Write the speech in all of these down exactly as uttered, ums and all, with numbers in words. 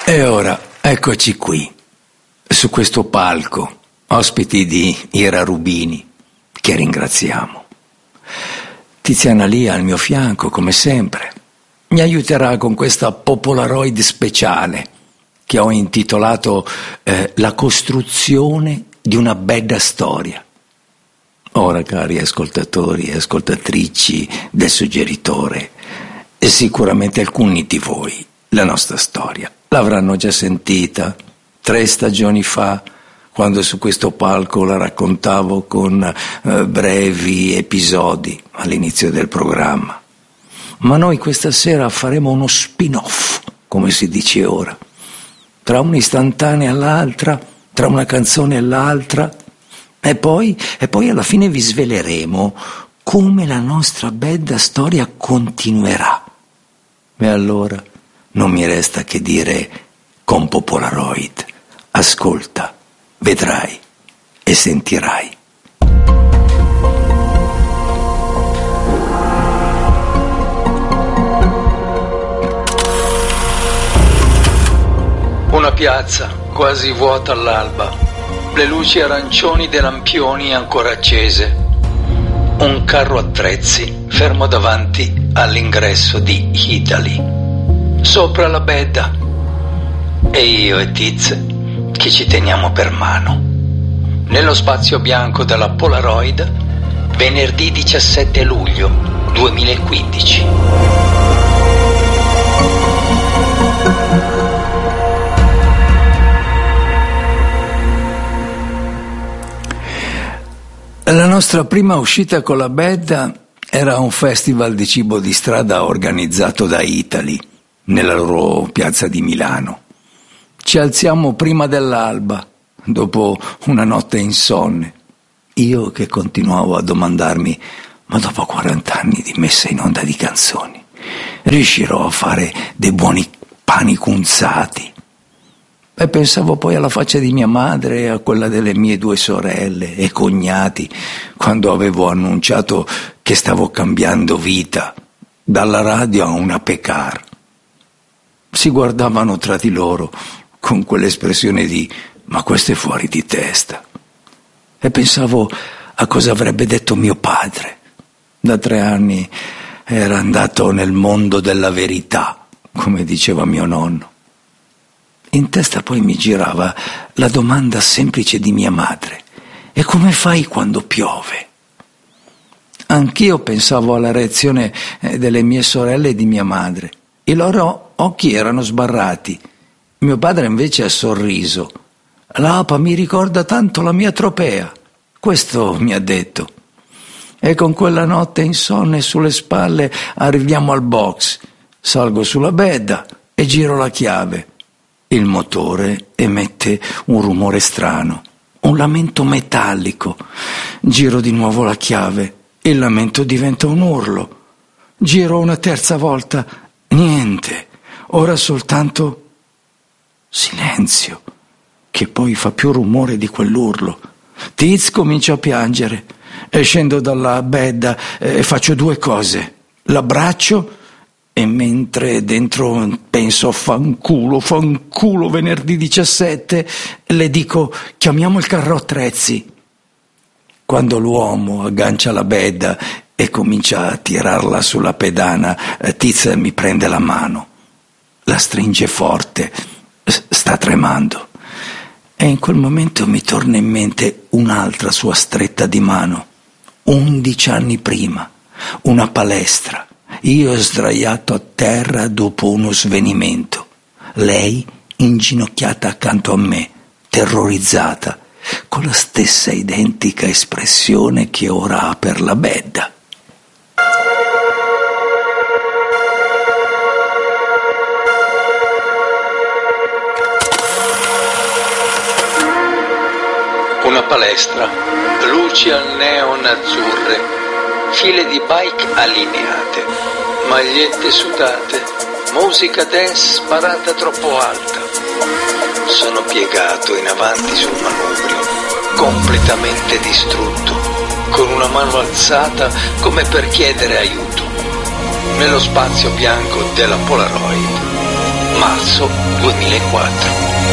E ora eccoci qui, su questo palco, ospiti di Ira Rubini, che ringraziamo. Tiziana Lia al mio fianco, come sempre, mi aiuterà con questa Popolaroid speciale che ho intitolato eh, La costruzione di una bella storia. Ora, cari ascoltatori e ascoltatrici del Suggeritore, sicuramente alcuni di voi la nostra storia l'avranno già sentita tre stagioni fa, quando su questo palco la raccontavo con eh, brevi episodi all'inizio del programma. Ma noi questa sera faremo uno spin-off, come si dice ora, tra un'istantanea all'altra, tra una canzone e l'altra, e poi, e poi alla fine vi sveleremo come la nostra bella storia continuerà. E allora non mi resta che dire con Popolaroid: ascolta, vedrai e sentirai. Una piazza quasi vuota all'alba, le luci arancioni dei lampioni ancora accese. Un carro attrezzi fermo davanti all'ingresso di Italy. Sopra la bedda e io e Tiz che ci teniamo per mano. Nello spazio bianco della Polaroid, venerdì diciassette luglio duemilaquindici. La nostra prima uscita con la bedda era un festival di cibo di strada organizzato da Italy nella loro piazza di Milano. Ci alziamo prima dell'alba, dopo una notte insonne. Io che continuavo a domandarmi: ma dopo quaranta anni di messa in onda di canzoni riuscirò a fare dei buoni pani cunzati? E pensavo poi alla faccia di mia madre e a quella delle mie due sorelle e cognati quando avevo annunciato che stavo cambiando vita dalla radio a una Pecar. Si guardavano tra di loro con quell'espressione di «ma questo è fuori di testa». E pensavo a cosa avrebbe detto mio padre. Da tre anni era andato nel mondo della verità, come diceva mio nonno. In testa poi mi girava la domanda semplice di mia madre: e come fai quando piove? Anch'io pensavo alla reazione delle mie sorelle e di mia madre. I loro occhi erano sbarrati. Mio padre invece ha sorriso. «L'Apa mi ricorda tanto la mia tropea», questo mi ha detto. E con quella notte insonne sulle spalle arriviamo al box. Salgo sulla bedda e giro la chiave. Il motore emette un rumore strano, un lamento metallico. Giro di nuovo la chiave. Il lamento diventa un urlo. Giro una terza volta. Niente. Ora soltanto silenzio, che poi fa più rumore di quell'urlo. Tiz comincia a piangere e scendo dalla bedda e faccio due cose. L'abbraccio e mentre dentro penso fanculo, fanculo venerdì diciassette, le dico chiamiamo il carro attrezzi. Quando l'uomo aggancia la bedda e comincia a tirarla sulla pedana, Tiz mi prende la mano, la stringe forte, sta tremando. E in quel momento mi torna in mente un'altra sua stretta di mano, undici anni prima, una palestra, io sdraiato a terra dopo uno svenimento, lei inginocchiata accanto a me, terrorizzata, con la stessa identica espressione che ora ha per la bedda. Una palestra, luci al neon azzurre, file di bike allineate, magliette sudate, musica dance sparata troppo alta. Sono piegato in avanti sul manubrio, completamente distrutto, con una mano alzata come per chiedere aiuto. Nello spazio bianco della Polaroid, marzo duemilaquattro.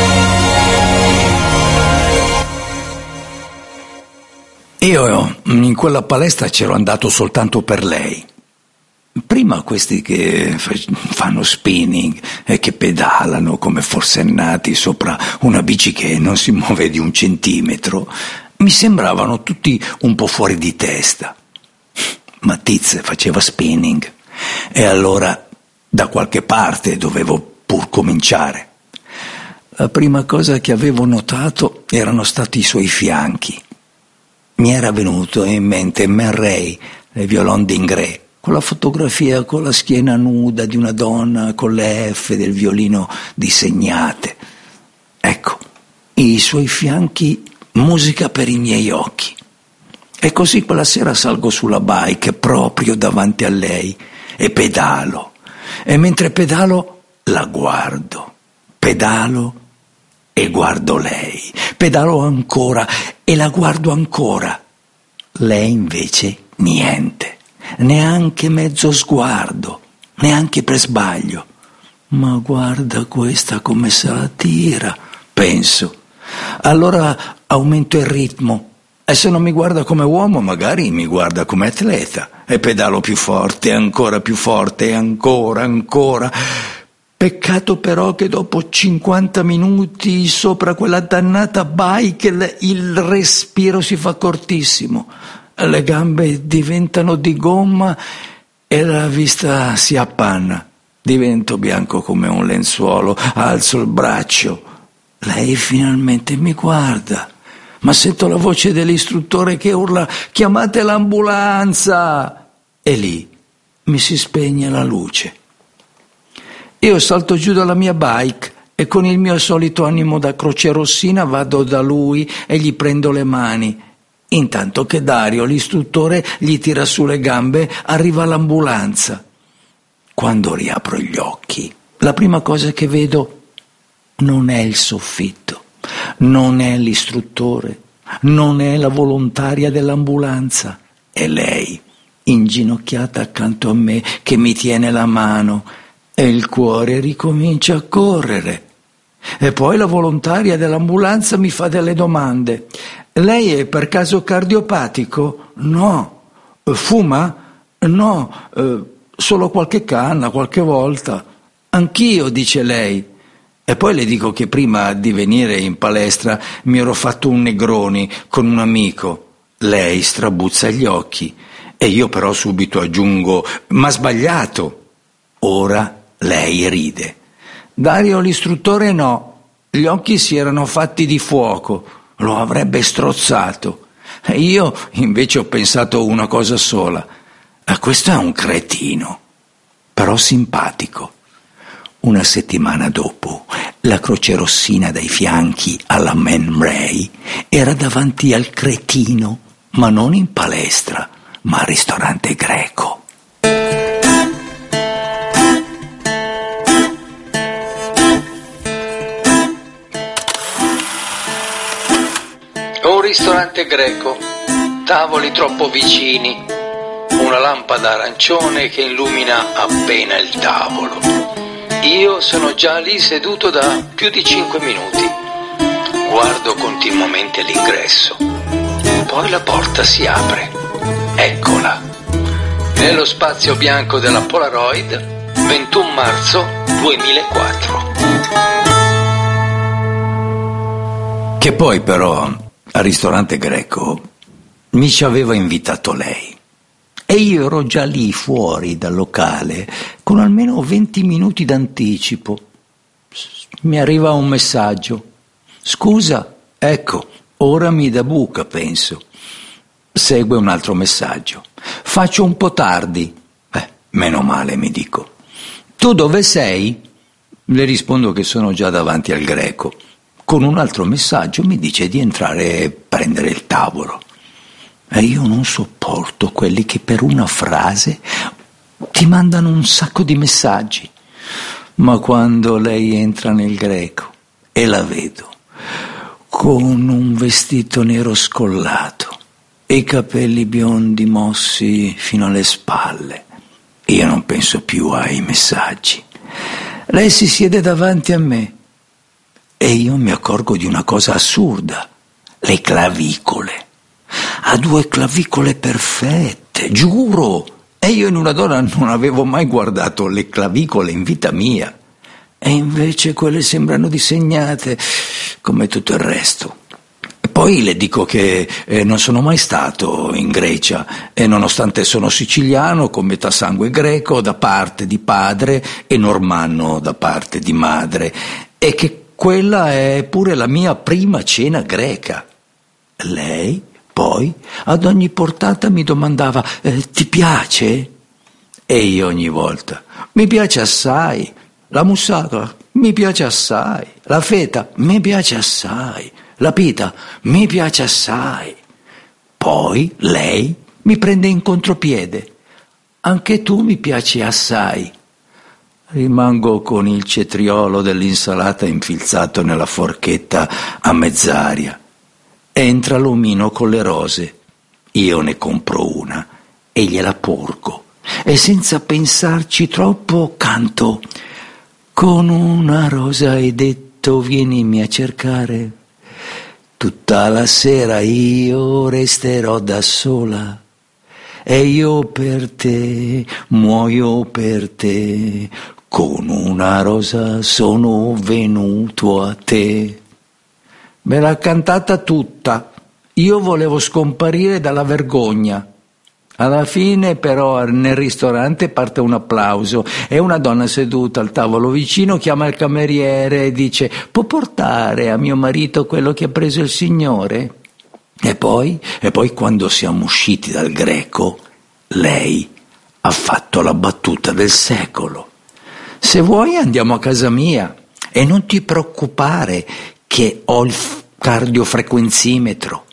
Io in quella palestra c'ero andato soltanto per lei. Prima questi che fanno spinning e che pedalano come forsennati sopra una bici che non si muove di un centimetro, mi sembravano tutti un po' fuori di testa. Ma Tiz faceva spinning e allora da qualche parte dovevo pur cominciare. La prima cosa che avevo notato erano stati i suoi fianchi. Mi era venuto in mente Man Ray, le Violon d'Ingres, con la fotografia con la schiena nuda di una donna con le F del violino disegnate. Ecco, i suoi fianchi, musica per i miei occhi. E così quella sera salgo sulla bike proprio davanti a lei e pedalo. E mentre pedalo la guardo, pedalo e guardo lei, pedalo ancora e la guardo ancora. Lei invece niente, neanche mezzo sguardo, neanche per sbaglio. Ma guarda questa come se la tira, penso. Allora aumento il ritmo e se non mi guarda come uomo magari mi guarda come atleta e pedalo più forte, ancora più forte e ancora, ancora. Peccato però che dopo cinquanta minuti sopra quella dannata bike il respiro si fa cortissimo, le gambe diventano di gomma e la vista si appanna. Divento bianco come un lenzuolo, alzo il braccio. Lei finalmente mi guarda, ma sento la voce dell'istruttore che urla «Chiamate l'ambulanza!» e lì mi si spegne la luce. Io salto giù dalla mia bike e con il mio solito animo da crocerossina vado da lui e gli prendo le mani. Intanto che Dario, l'istruttore, gli tira su le gambe, arriva l'ambulanza. Quando riapro gli occhi, la prima cosa che vedo non è il soffitto, non è l'istruttore, non è la volontaria dell'ambulanza, è lei, inginocchiata accanto a me, che mi tiene la mano. E il cuore ricomincia a correre. E poi la volontaria dell'ambulanza mi fa delle domande. Lei è per caso cardiopatico? No. Fuma? No. Eh, solo qualche canna, qualche volta. Anch'io, dice lei. E poi le dico che prima di venire in palestra mi ero fatto un Negroni con un amico. Lei strabuzza gli occhi. E io però subito aggiungo, ma sbagliato. Ora lei ride. Dario l'istruttore no, gli occhi si erano fatti di fuoco, lo avrebbe strozzato. E io invece ho pensato una cosa sola, ah, questo è un cretino, però simpatico. Una settimana dopo, la crocerossina dai fianchi alla Man Ray era davanti al cretino, ma non in palestra, ma al ristorante greco. Un ristorante greco, tavoli troppo vicini, una lampada arancione che illumina appena il tavolo. Io sono già lì seduto da più di cinque minuti. Guardo continuamente l'ingresso. Poi la porta si apre. Eccola. Nello spazio bianco della Polaroid, ventuno marzo duemilaquattro. Che poi però al ristorante greco mi ci aveva invitato lei e io ero già lì fuori dal locale con almeno venti minuti d'anticipo. Mi arriva un messaggio. Scusa, ecco, ora mi dà buca, penso. Segue un altro messaggio. Faccio un po' tardi. Eh, meno male, mi dico. Tu dove sei? Le rispondo che sono già davanti al greco. Con un altro messaggio mi dice di entrare e prendere il tavolo. E io non sopporto quelli che per una frase ti mandano un sacco di messaggi. Ma quando lei entra nel greco e la vedo con un vestito nero scollato e i capelli biondi mossi fino alle spalle, io non penso più ai messaggi. Lei si siede davanti a me e io mi accorgo di una cosa assurda: le clavicole. Ha due clavicole perfette, giuro. E io in una donna non avevo mai guardato le clavicole in vita mia. E invece quelle sembrano disegnate come tutto il resto. E poi le dico che eh, non sono mai stato in Grecia e nonostante sono siciliano con metà sangue greco da parte di padre e normanno da parte di madre, e che quella è pure la mia prima cena greca. Lei poi ad ogni portata mi domandava eh, ti piace? E io ogni volta mi piace assai. La moussaka mi piace assai, la feta mi piace assai, la pita mi piace assai. Poi lei mi prende in contropiede: anche tu mi piaci assai. Rimango con il cetriolo dell'insalata infilzato nella forchetta a mezz'aria. Entra l'omino con le rose, io ne compro una e gliela porgo e senza pensarci troppo canto: con una rosa hai detto vienimi a cercare, tutta la sera io resterò da sola e io per te muoio per te, con una rosa sono venuto a te. Me l'ha cantata tutta, io volevo scomparire dalla vergogna. Alla fine però nel ristorante parte un applauso e una donna seduta al tavolo vicino chiama il cameriere e dice: può portare a mio marito quello che ha preso il signore? E poi, e poi quando siamo usciti dal Greco, lei ha fatto la battuta del secolo: se vuoi andiamo a casa mia e non ti preoccupare che ho il cardiofrequenzimetro.